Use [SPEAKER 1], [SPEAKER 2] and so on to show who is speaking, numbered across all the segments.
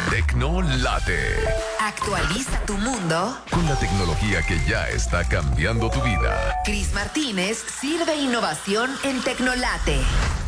[SPEAKER 1] Tecnolate.
[SPEAKER 2] Actualiza tu mundo
[SPEAKER 1] Con la tecnología que ya está cambiando tu vida.
[SPEAKER 2] Cris Martínez sirve innovación en Tecnolate.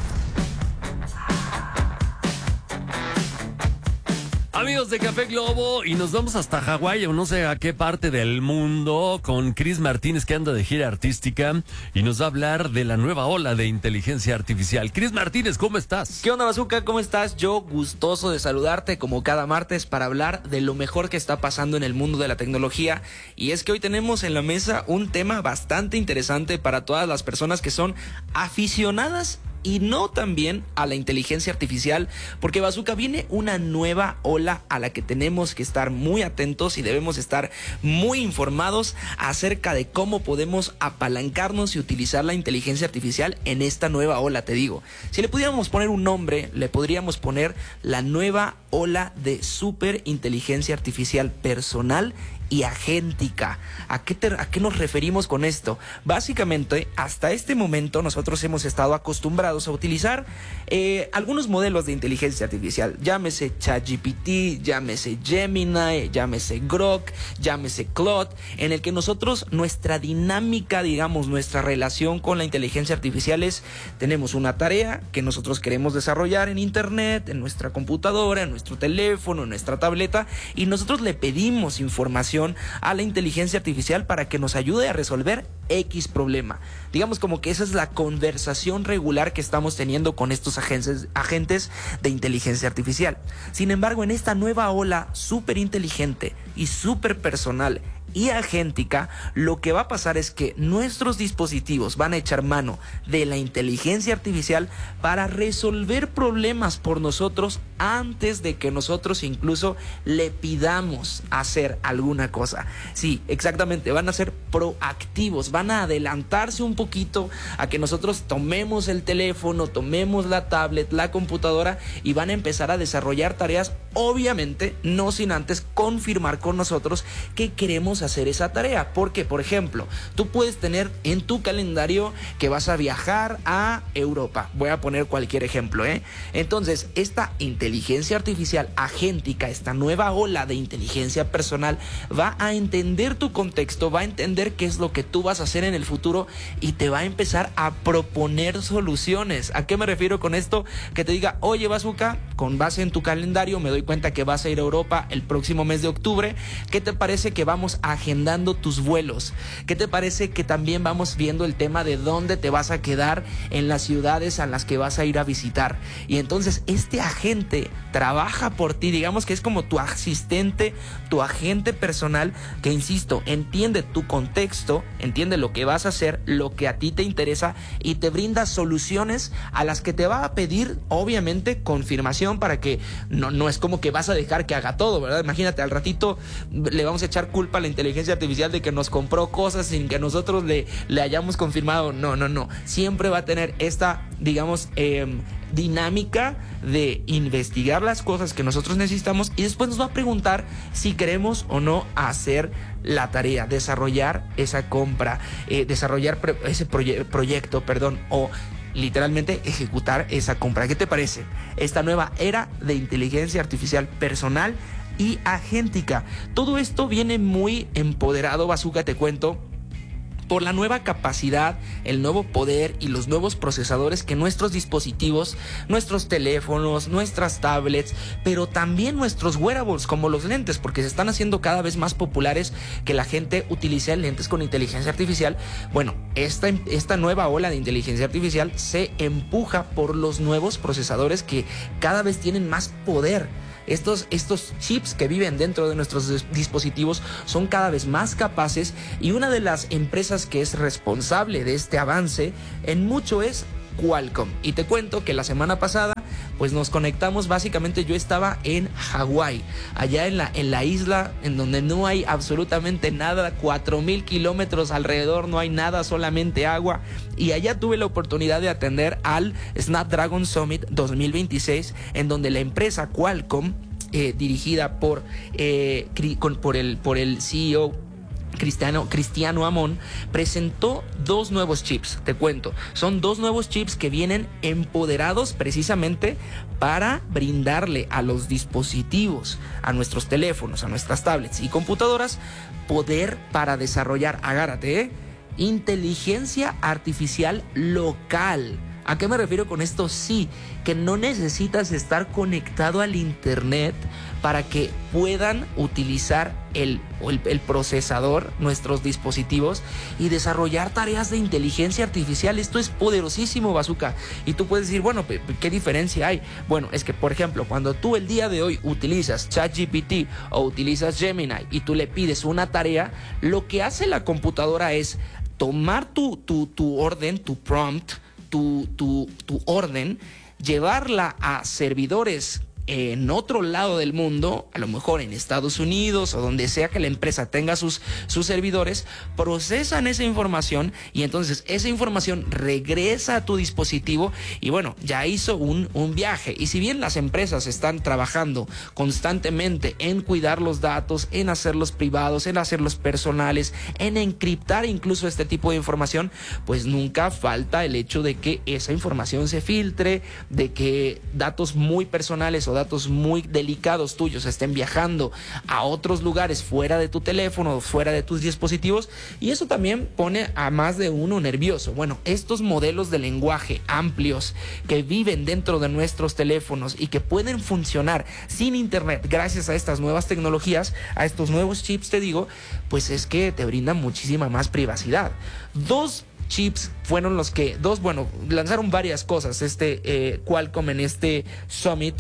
[SPEAKER 3] Amigos de Café Globo, y nos vamos hasta Hawái o no sé a qué parte del mundo con Cris Martínez, que anda de gira artística y nos va a hablar de la nueva ola de inteligencia artificial. Cris Martínez, ¿cómo estás?
[SPEAKER 4] ¿Qué onda, Bazooka? ¿Cómo estás? Yo gustoso de saludarte como cada martes para hablar de lo mejor que está pasando en el mundo de la tecnología. Y es que hoy tenemos en la mesa un tema bastante interesante para todas las personas que son aficionadas y no también a la inteligencia artificial, porque Bazooka, viene una nueva ola a la que tenemos que estar muy atentos y debemos estar muy informados acerca de cómo podemos apalancarnos y utilizar la inteligencia artificial en esta nueva ola. Te digo, si le pudiéramos poner un nombre, le podríamos poner la nueva ola de superinteligencia artificial personal y agéntica. ¿A qué nos referimos con esto? Básicamente, hasta este momento nosotros hemos estado acostumbrados a utilizar algunos modelos de inteligencia artificial, llámese ChatGPT, llámese Gemini, llámese Grok, llámese Claude, en el que nosotros, nuestra dinámica, digamos, nuestra relación con la inteligencia artificial es: tenemos una tarea que nosotros queremos desarrollar en internet, en nuestra computadora, en nuestro teléfono, en nuestra tableta, y nosotros le pedimos información a la inteligencia artificial para que nos ayude a resolver X problema. Digamos como que esa es la conversación regular que estamos teniendo con estos agentes de inteligencia artificial. Sin embargo, en esta nueva ola súper inteligente y súper personal y agéntica, lo que va a pasar es que nuestros dispositivos van a echar mano de la inteligencia artificial para resolver problemas por nosotros antes de que nosotros incluso le pidamos hacer alguna cosa. Sí, exactamente, van a ser proactivos, van a adelantarse un poquito a que nosotros tomemos el teléfono, tomemos la tablet, la computadora, y van a empezar a desarrollar tareas, obviamente no sin antes confirmar con nosotros que queremos hacer esa tarea. Porque, por ejemplo, tú puedes tener en tu calendario que vas a viajar a Europa. Voy a poner cualquier ejemplo, Entonces, esta inteligencia artificial agéntica, esta nueva ola de inteligencia personal, va a entender tu contexto, va a entender qué es lo que tú vas a hacer en el futuro y te va a empezar a proponer soluciones. ¿A qué me refiero con esto? Que te diga: oye, Bazooka, con base en tu calendario me doy cuenta que vas a ir a Europa el próximo mes de octubre. ¿Qué te parece que vamos agendando tus vuelos? ¿Qué te parece que también vamos viendo el tema de dónde te vas a quedar en las ciudades a las que vas a ir a visitar? Y entonces este agente trabaja por ti, digamos que es como tu asistente, tu agente personal, que, insisto, entiende tu contexto, entiende lo que vas a hacer, lo que a ti te interesa, y te brinda soluciones a las que te va a pedir, obviamente, confirmación, para que no es como que vas a dejar que haga todo, ¿verdad? Imagínate, al ratito le vamos a echar culpa a la inteligencia artificial de que nos compró cosas sin que nosotros le hayamos confirmado. No. Siempre va a tener esta, digamos, dinámica de investigar las cosas que nosotros necesitamos, y después nos va a preguntar si queremos o no hacer la tarea, desarrollar esa compra, desarrollar ese proyecto, o literalmente ejecutar esa compra. ¿Qué te parece esta nueva era de inteligencia artificial personal y agéntica? Todo esto viene muy empoderado, Bazooka, te cuento, por la nueva capacidad, el nuevo poder y los nuevos procesadores que nuestros dispositivos, nuestros teléfonos, nuestras tablets, pero también nuestros wearables como los lentes, porque se están haciendo cada vez más populares que la gente utilice lentes con inteligencia artificial. Bueno, esta nueva ola de inteligencia artificial se empuja por los nuevos procesadores que cada vez tienen más poder. Estos chips que viven dentro de nuestros dispositivos son cada vez más capaces, y una de las empresas que es responsable de este avance en mucho es Qualcomm. Y te cuento que la semana pasada pues nos conectamos. Básicamente yo estaba en Hawái, allá en la isla en donde no hay absolutamente nada, 4,000 kilómetros alrededor, no hay nada, solamente agua, y allá tuve la oportunidad de atender al Snapdragon Summit 2026, en donde la empresa Qualcomm, dirigida por el CEO Cristiano Amon, presentó 2 nuevos chips, te cuento. Son 2 nuevos chips que vienen empoderados precisamente para brindarle a los dispositivos, a nuestros teléfonos, a nuestras tablets y computadoras, poder para desarrollar, agárrate, inteligencia artificial local. ¿A qué me refiero con esto? Sí, que no necesitas estar conectado al internet para que puedan utilizar el procesador, nuestros dispositivos, y desarrollar tareas de inteligencia artificial. Esto es poderosísimo, Bazooka. Y tú puedes decir, bueno, ¿qué diferencia hay? Bueno, es que, por ejemplo, cuando tú el día de hoy utilizas ChatGPT o utilizas Gemini y tú le pides una tarea, lo que hace la computadora es tomar tu orden, tu prompt, tu orden, llevarla a servidores en otro lado del mundo, a lo mejor en Estados Unidos o donde sea que la empresa tenga sus servidores, procesan esa información y entonces esa información regresa a tu dispositivo y bueno, ya hizo un viaje. Y si bien las empresas están trabajando constantemente en cuidar los datos, en hacerlos privados, en hacerlos personales, en encriptar incluso este tipo de información, pues nunca falta el hecho de que esa información se filtre, de que datos muy personales o datos muy delicados tuyos estén viajando a otros lugares fuera de tu teléfono, fuera de tus dispositivos, y eso también pone a más de uno nervioso. Bueno, estos modelos de lenguaje amplios que viven dentro de nuestros teléfonos y que pueden funcionar sin internet gracias a estas nuevas tecnologías, a estos nuevos chips, te digo, pues es que te brindan muchísima más privacidad. 2 chips fueron los que, lanzaron varias cosas Qualcomm en este Summit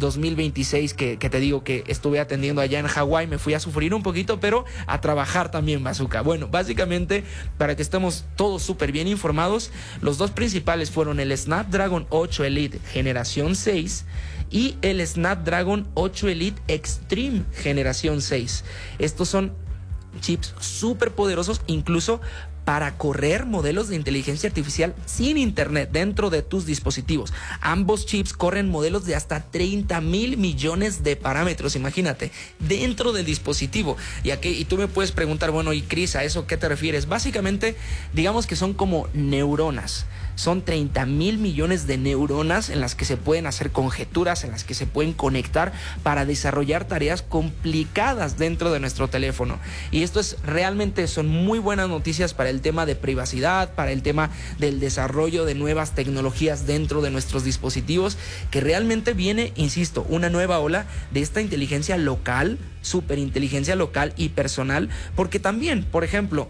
[SPEAKER 4] 2026 que te digo que estuve atendiendo allá en Hawái. Me fui a sufrir un poquito, pero a trabajar también, Bazooka. Bueno, básicamente, para que estemos todos súper bien informados, los 2 principales fueron el Snapdragon 8 Elite generación 6 y el Snapdragon 8 Elite Extreme generación 6. Estos son chips súper poderosos, incluso para correr modelos de inteligencia artificial sin internet dentro de tus dispositivos. Ambos chips corren modelos de hasta 30,000 millones de parámetros, imagínate, dentro del dispositivo. Y tú me puedes preguntar, bueno, y Cris, ¿a eso qué te refieres? Básicamente, digamos que son como neuronas. Son 30,000 millones de neuronas en las que se pueden hacer conjeturas, en las que se pueden conectar para desarrollar tareas complicadas dentro de nuestro teléfono. Y esto son muy buenas noticias para el tema de privacidad, para el tema del desarrollo de nuevas tecnologías dentro de nuestros dispositivos, que realmente viene, insisto, una nueva ola de esta inteligencia local, superinteligencia local y personal, porque también, por ejemplo,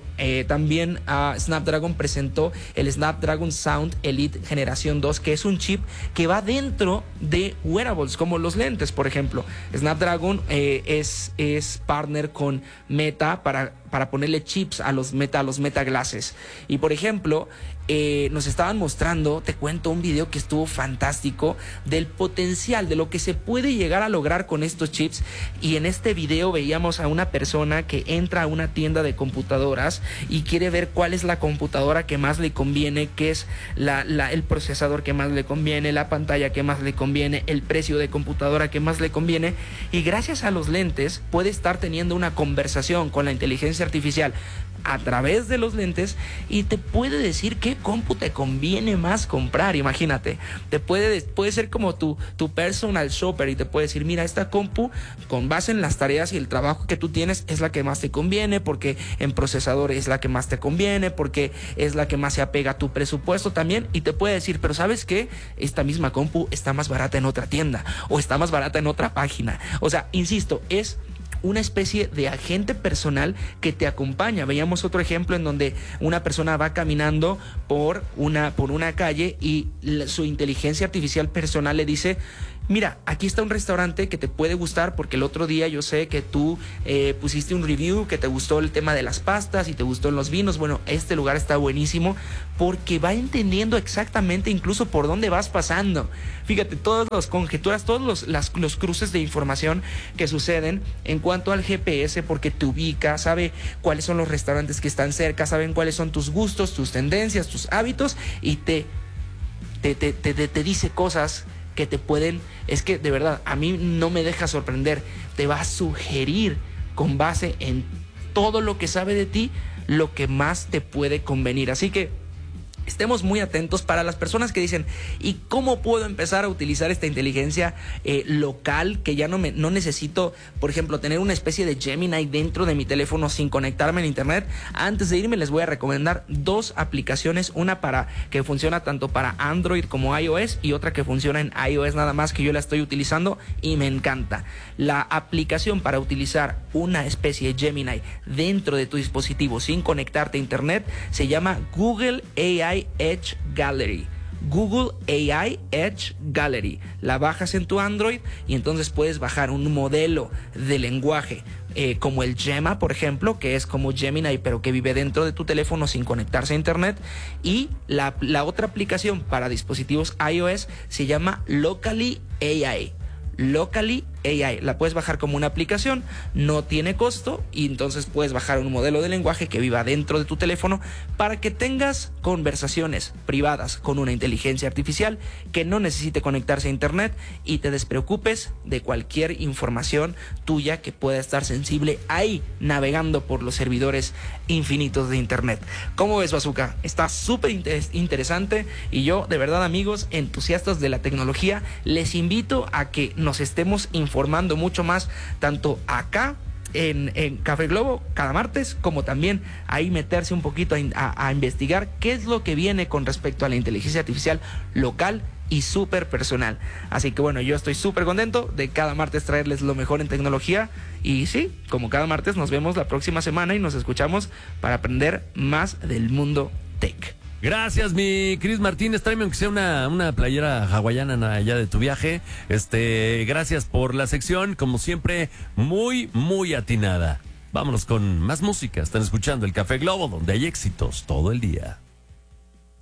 [SPEAKER 4] Snapdragon presentó el Snapdragon Sound Elite Generación 2, que es un chip que va dentro de wearables, como los lentes, por ejemplo. Snapdragon es partner con Meta para ponerle chips a los Meta Glasses. Y por ejemplo, nos estaban mostrando, te cuento, un video que estuvo fantástico del potencial, de lo que se puede llegar a lograr con estos chips. Y en este video veíamos a una persona que entra a una tienda de computadoras y quiere ver cuál es la computadora que más le conviene, qué es el procesador que más le conviene, la pantalla que más le conviene, el precio de computadora que más le conviene. Y gracias a los lentes puede estar teniendo una conversación con la inteligencia artificial a través de los lentes y te puede decir qué compu te conviene más comprar. Imagínate, puede ser como tu personal shopper y te puede decir, mira, esta compu con base en las tareas y el trabajo que tú tienes es la que más te conviene, porque en procesador es la que más te conviene, porque es la que más se apega a tu presupuesto también. Y te puede decir, pero ¿sabes qué? Esta misma compu está más barata en otra tienda o está más barata en otra página. O sea, insisto, es una especie de agente personal que te acompaña. Veíamos otro ejemplo en donde una persona va caminando por una calle y su inteligencia artificial personal le dice, mira, aquí está un restaurante que te puede gustar porque el otro día yo sé que tú pusiste un review, que te gustó el tema de las pastas y te gustó los vinos. Bueno, este lugar está buenísimo, porque va entendiendo exactamente incluso por dónde vas pasando. Fíjate, todas las conjeturas, todos los cruces de información que suceden en cuanto al GPS, porque te ubica, sabe cuáles son los restaurantes que están cerca, saben cuáles son tus gustos, tus tendencias, tus hábitos, y te dice cosas que te pueden, es que de verdad a mí no me deja sorprender, te va a sugerir con base en todo lo que sabe de ti, lo que más te puede convenir. Así que estemos muy atentos para las personas que dicen, ¿y cómo puedo empezar a utilizar esta inteligencia local? Que ya no necesito, por ejemplo, tener una especie de Gemini dentro de mi teléfono sin conectarme en internet. Antes de irme les voy a recomendar 2 aplicaciones, una que funciona tanto para Android como iOS y otra que funciona en iOS nada más, que yo la estoy utilizando y me encanta. La aplicación para utilizar una especie de Gemini dentro de tu dispositivo sin conectarte a internet se llama Google AI Edge Gallery. Google AI Edge Gallery. La bajas en tu Android y entonces puedes bajar un modelo de lenguaje como el Gemma, por ejemplo, que es como Gemini pero que vive dentro de tu teléfono sin conectarse a internet. Y la otra aplicación para dispositivos iOS se llama Locally AI. Locally AI, la puedes bajar como una aplicación, no tiene costo y entonces puedes bajar un modelo de lenguaje que viva dentro de tu teléfono para que tengas conversaciones privadas con una inteligencia artificial que no necesite conectarse a internet y te despreocupes de cualquier información tuya que pueda estar sensible ahí navegando por los servidores infinitos de internet. ¿Cómo ves, Bazooka? Está súper interesante y yo, de verdad, amigos entusiastas de la tecnología, les invito a que nos estemos informando mucho más, tanto acá en Café Globo cada martes, como también ahí meterse un poquito a investigar qué es lo que viene con respecto a la inteligencia artificial local y súper personal. Así que bueno, yo estoy súper contento de cada martes traerles lo mejor en tecnología y sí, como cada martes nos vemos la próxima semana y nos escuchamos para aprender más del mundo tech.
[SPEAKER 3] Gracias, mi Cris Martínez. Tráeme aunque sea una playera hawaiana allá de tu viaje. Gracias por la sección, como siempre, muy, muy atinada. Vámonos con más música. Están escuchando el Café Globo, donde hay éxitos todo el día.